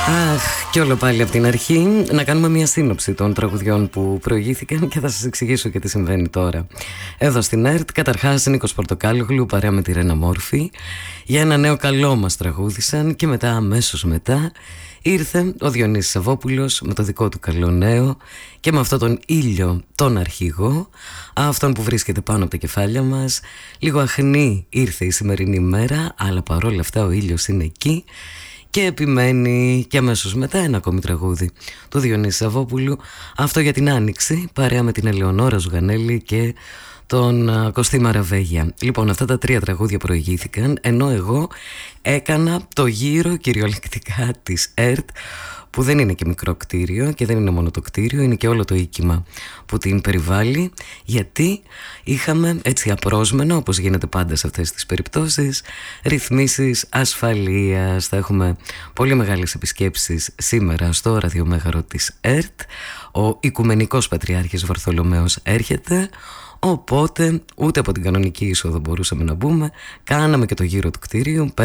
Αχ, κι όλο πάλι από την αρχή. Να κάνουμε μια σύνοψη των τραγουδιών που προηγήθηκαν και θα σας εξηγήσω και τι συμβαίνει τώρα. Εδώ στην ΕΡΤ, καταρχάς Νίκος Πορτοκάλογλου παρέα με τη Ρένα Μόρφη για ένα νέο καλό μας τραγούδισαν, και μετά, αμέσως μετά, ήρθε ο Διονύσης Σαββόπουλος με το δικό του καλό νέο και με αυτόν τον ήλιο τον αρχηγό, αυτόν που βρίσκεται πάνω από τα κεφάλια μας. Λίγο αχνή ήρθε η σημερινή μέρα, αλλά παρόλα αυτά ο ήλιος είναι εκεί και επιμένει. Και αμέσως μετά ένα ακόμη τραγούδι του Διονύση Σαββόπουλου, αυτό για την Άνοιξη, παρέα με την Ελεονόρα Ζουγανέλη και τον Κωστή Μαραβέγια. Λοιπόν, αυτά τα τρία τραγούδια προηγήθηκαν, ενώ εγώ έκανα το γύρο κυριολεκτικά της ΕΡΤ, που δεν είναι και μικρό κτίριο και δεν είναι μόνο το κτίριο, είναι και όλο το οίκημα που την περιβάλλει, γιατί είχαμε έτσι απρόσμενο, όπως γίνεται πάντα σε αυτές τις περιπτώσεις, ρυθμίσεις ασφαλείας. Θα έχουμε πολύ μεγάλες επισκέψεις σήμερα στο ραδιομέγαρο της ΕΡΤ. Ο Οικουμενικός Πατριάρχης Βαρθολομαίος έρχεται, οπότε ούτε από την κανονική είσοδο μπορούσαμε να μπούμε. Κάναμε και το γύρο του κτίριου.